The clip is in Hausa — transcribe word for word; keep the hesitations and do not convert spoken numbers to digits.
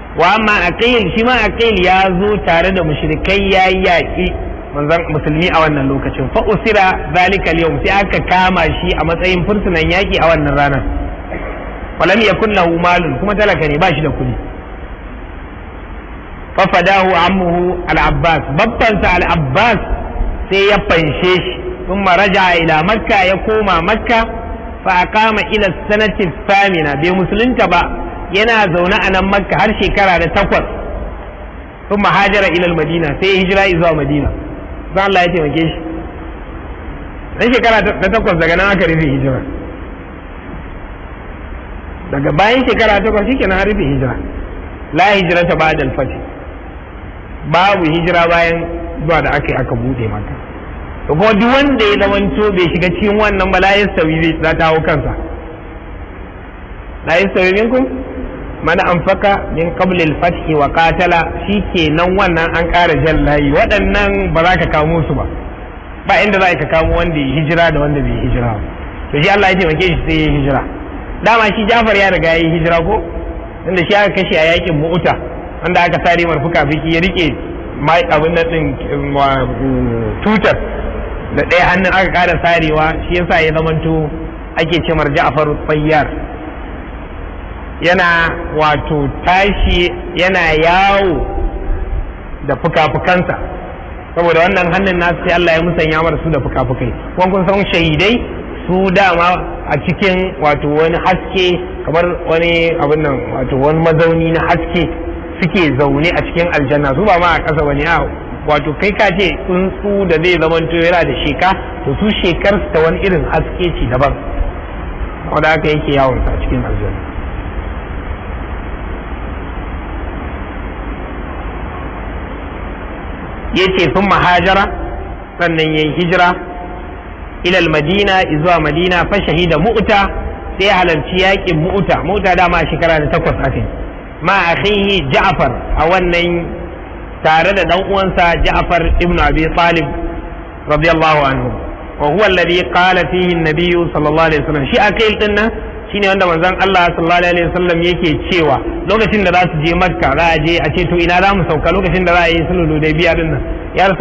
wa amma aqil shi ma aqil ya zo tare da mushrikai yayi yaki manzon musulmi a wannan lokacin fa usira zalika al-yawm sai aka kama shi a matsayin fursunan yaki a wannan ranar walam yakun lahu malun kuma talaka ne ba shi da kudi fa fadahu ammuhu al-abbas babbansa al-abbas sai ya fanshe shi thumma raja'a ila makka ya koma makka fa aqama ila sanati thamina bai musulunta ba yana zaune a nan makka har shekara da takwas thumma hajara ila al-madina sai ya hijira zuwa madina sai Allah ya taimake shi dan shekara da takwas daga nan aka rufe hijira daga bayan shekara takwas shikenan an rufe hijira la hijrata ba'da al-fath babu hijira bayan zuwa da aka aka bude maka to kuma duk wanda ya zamanto bai shiga cikin wannan ba la yastawi zai za ta hawo kansa la yastawi minkum man anfaqa min qabl al-fath wa qatala shikenan wannan an ƙara jallayi waɗannan ba za ka kamo su ba ba inda za ka kamo wanda ya hijira da wanda bai hijira to shi Allah ya taimake shi sai ya hijira dama shi Jafar ya riga ya yi hijira ko inda shi aka kashe a yakin Mu'ta wanda aka sare marfuka biki ya rike mai abin nan din tutar da ɗaya hannun aka ƙara sarewa shi yasa ya zamanto ake ce mar Ja'far Tayyar yana wato tashi yana yawo da fuka-fukansa saboda wannan hannun nasu sai Allah ya musanya mar su da fuka-fukai kuma kun san shahidai su dama a cikin wato wani haske kamar wani abin nan wato wani mazauni na haske suke zaune a cikin aljanna su ba ma a ƙasa bane a wato kai ka ce tsuntsu da zai zamanto yana da sheka to su shekar ta wani irin haske ce daban wanda haka yake yawon sa a cikin aljanna yace sun mahajara sannan yayi hijira ilal madina zuwa madina fa shahida mu'ta sai halarci yakin mu'ta mu'ta dama shekara da takwas akai ma akhihi ja'far a wannan tare da dan uwansa ja'far ibn abi talib radiyallahu anhu wa huwa alladhi qala fihi an-nabiy sallallahu alaihi wasallam shi akai din nan shine wanda manzon Allah sallallahu alaihi wasallam yake cewa lokacin da za su je makka za a je a ce to ina za mu sauka lokacin da za a yi sulhu da biya din nan ya